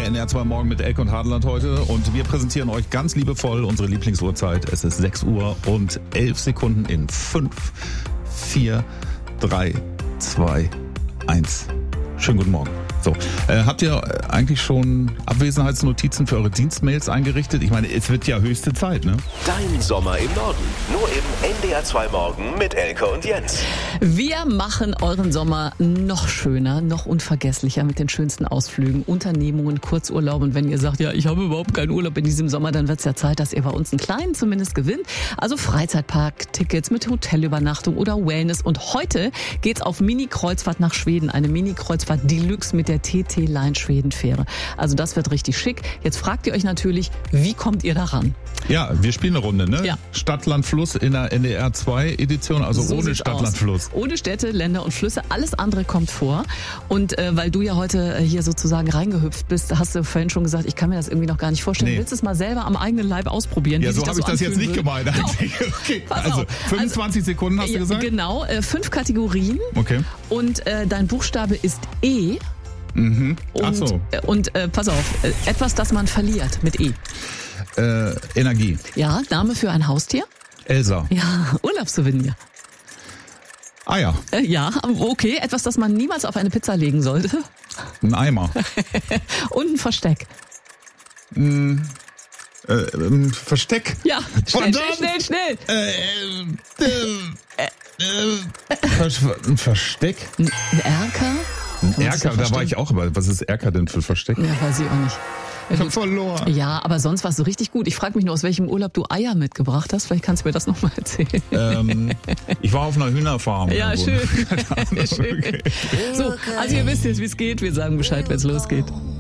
Der NR2 Morgen mit Elke und Hadeland heute und wir präsentieren euch ganz liebevoll unsere Lieblingsuhrzeit. Es ist 6 Uhr und 11 Sekunden in 5, 4, 3, 2, 1. Schönen guten Morgen. So, habt ihr eigentlich schon Abwesenheitsnotizen für eure Dienstmails eingerichtet? Ich meine, es wird ja höchste Zeit, ne? Dein Sommer im Norden. Nur im NDR2 Morgen mit Elke und Jens. Wir machen euren Sommer noch schöner, noch unvergesslicher mit den schönsten Ausflügen, Unternehmungen, Kurzurlauben. Und wenn ihr sagt, ja, ich habe überhaupt keinen Urlaub in diesem Sommer, dann wird es ja Zeit, dass ihr bei uns einen kleinen zumindest gewinnt. Also Freizeitpark-Tickets mit Hotelübernachtung oder Wellness. Und heute geht's auf Mini-Kreuzfahrt nach Schweden. Eine Mini-Kreuzfahrt Deluxe mit der TT-Line Schwedenfähre. Also das wird richtig schick. Jetzt fragt ihr euch natürlich, wie kommt ihr da ran? Ja, wir spielen eine Runde, ne? Ja. Stadt, Land, Fluss in der NDR 2 Edition, also So ohne sieht's Stadt, aus. Land, Fluss. Ohne Städte, Länder und Flüsse, alles andere kommt vor. Und weil du ja heute hier sozusagen reingehüpft bist, hast du vorhin schon gesagt, ich kann mir das irgendwie noch gar nicht vorstellen. Nee. Willst du es mal selber am eigenen Leib ausprobieren? Ja, wie sich so habe ich das jetzt anfühlen nicht würde? gemeint eigentlich. Okay. Pass Also auf. 25 Sekunden hast du gesagt? Genau, 5 Kategorien. Okay. Und dein Buchstabe ist E. Mhm. Und, Ach so. Pass auf, etwas, das man verliert mit E. Energie. Ja, Name für ein Haustier? Elsa. Ja, Urlaubssouvenir. Ah ja, Ja, okay, etwas, das man niemals auf eine Pizza legen sollte. ein Eimer. Und ein Versteck. Versteck. Ja, schnell, Verdammt! schnell. Ein Versteck? Ein Erker? Ein Erker, da war ich auch, aber was ist Erker denn für Versteck? Ja, weiß ich auch nicht. Ich hab verloren. Ja, aber sonst warst du richtig gut. Ich frage mich nur, aus welchem Urlaub du Eier mitgebracht hast. Vielleicht kannst du mir das nochmal erzählen. Ich war auf einer Hühnerfarm. Ja, irgendwo. schön. Schön. Okay. So, also ihr wisst jetzt, wie es geht. Wir sagen Bescheid, wenn es losgeht.